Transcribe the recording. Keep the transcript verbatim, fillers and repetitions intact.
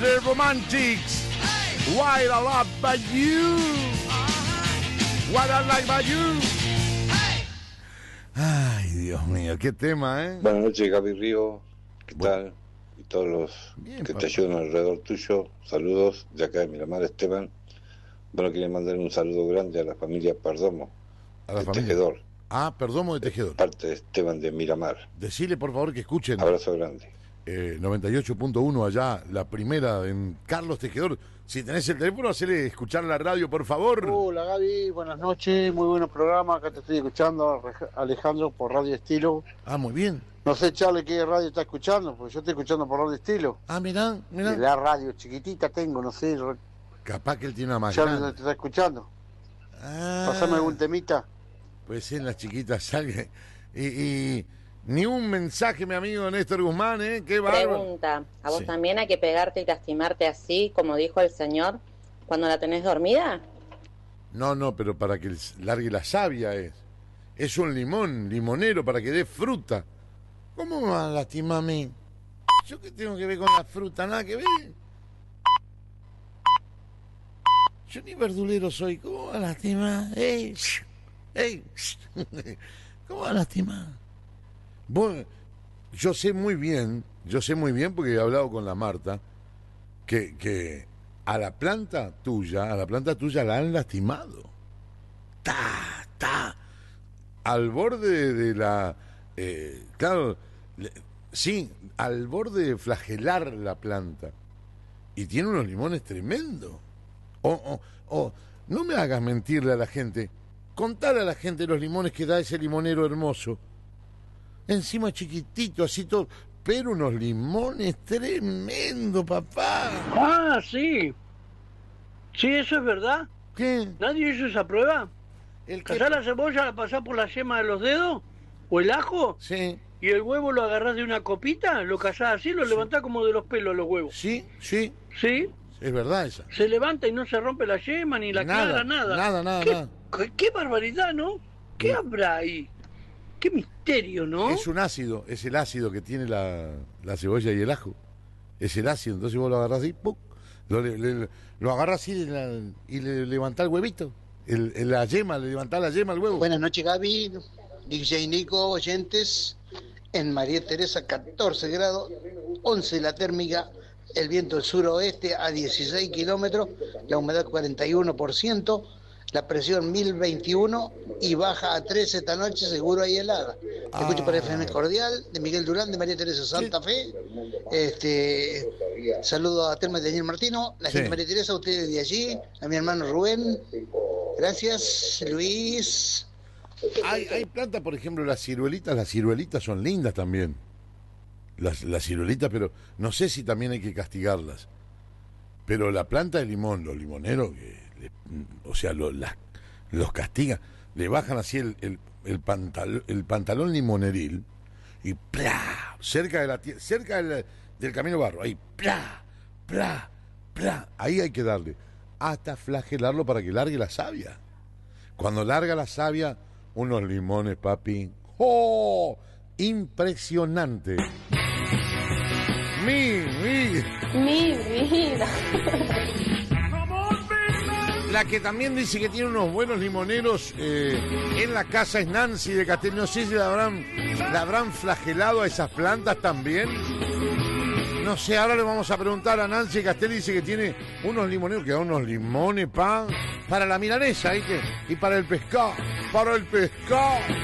The Romantics. Why I love by you. What I like by you. Ay, Dios mío, qué tema, ¿eh? Buenas noches, Gaby Río. ¿Qué Bueno. tal? Y todos los Bien, que papá. te ayudan alrededor tuyo. Saludos de acá de Miramar, Esteban. Bueno, quería mandar un saludo grande a la familia Perdomo, A la de familia. Tejedor, Ah, Perdomo de Tejedor. parte de Esteban de Miramar. Decile, por favor, que escuchen Abrazo grande. eh, noventa y ocho punto uno allá, la primera en Carlos Tejedor. Si tenés el teléfono, hacele escuchar la radio, por favor. Hola Gaby, buenas noches, muy buenos programas, acá te estoy escuchando, Alejandro, por Radio Estilo. Ah, muy bien. No sé, Charlie, qué radio está escuchando, porque yo estoy escuchando por Radio Estilo. Ah, mirá, mirá. Y la radio chiquitita tengo, no sé, Capaz que él tiene una más Charlie, grande. ¿dónde te está escuchando? Ah, Pasame algún temita. puede ser en las chiquitas salga. Y, y ni un mensaje, mi amigo Néstor Guzmán, ¿eh? Qué bárbaro. Pregunta, ¿a vos Sí. también hay que pegarte y lastimarte así, como dijo el señor, cuando la tenés dormida? No, no, pero para que largue la savia es. Es un limón, limonero, para que dé fruta. ¿Cómo me va a lastimar a mí? ¿Yo qué tengo que ver con la fruta? Nada que ver. Yo ni verdulero soy. ¿Cómo va a lastimar? ¡Ey! sh, ¡Ey! sh. ¿Cómo va a lastimar? Vos, yo sé muy bien, yo sé muy bien porque he hablado con la Marta, que, que a la planta tuya, a la planta tuya la han lastimado. Ta, ta. Al borde de la... eh, claro, le- sí, al borde de flagelar la planta. Y tiene unos limones tremendos. O, o, o, no me hagas mentirle a la gente. Contale a la gente los limones que da ese limonero hermoso. Encima chiquitito, así todo. Pero unos limones tremendos, papá. Ah, sí. Sí, eso es verdad. ¿Qué? ¿Nadie hizo esa prueba? ¿El qué? ¿Cazás la cebolla, la pasás por la yema de los dedos? ¿O el ajo? Sí, ¿Y el huevo lo agarrás de una copita? ¿Lo cazás así? ¿Lo levantás como de los pelos los huevos? sí, sí. ¿Sí? Es verdad esa. Se levanta y no se rompe la yema, ni la Nada, clara, nada. nada, nada, ¿Qué, nada. qué- qué barbaridad, ¿no? ¿Qué Sí. habrá ahí? Qué misterio, ¿no? Es un ácido, es el ácido que tiene la, la cebolla y el ajo. Es el ácido, entonces vos lo agarrás así, ¡pum! Lo, le- le- lo agarrás así de la- y le levantás el huevito. El, el- la yema, le levantás la yema al huevo. Buenas noches, Gaby, D J Nico, oyentes. En María Teresa, catorce grados, once la térmica, el viento del suroeste a dieciséis kilómetros, la humedad cuarenta y uno por ciento, la presión mil veintiuno y baja a trece esta noche, seguro hay helada. Ah. Escucho para F M Cordial, de Miguel Durán, de María Teresa Santa Fe. Este, saludo a Telma de Daniel Martino, la Sí. gente de María Teresa, a ustedes de allí, a mi hermano Rubén. Gracias, Luis. Hay, hay plantas, por ejemplo, las ciruelitas, las ciruelitas son lindas también. Las, las ciruelitas, pero no sé si también hay que castigarlas. Pero la planta de limón, los limoneros, que le- o sea, lo- las- los castigan, le bajan así el, el, el, pantalón, el pantalón limoneril y ¡plá! Cerca de la tie- cerca del, del camino barro, ahí, ¡plá! ¡plá! ¡plá! Ahí hay que darle, hasta flagelarlo para que largue la savia. Cuando larga la savia, unos limones, papi. ¡Oh! Impresionante. Mi, mi. Mi vida. La que también dice que tiene unos buenos limoneros eh, en la casa es Nancy de Castel. No sé si la habrán, la habrán flagelado a esas plantas también. No sé, ahora le vamos a preguntar a Nancy Castel. Dice que tiene unos limoneros, que da unos limones pa, para la milanesa, ¿y, que, y para el pescado. Para el pescado.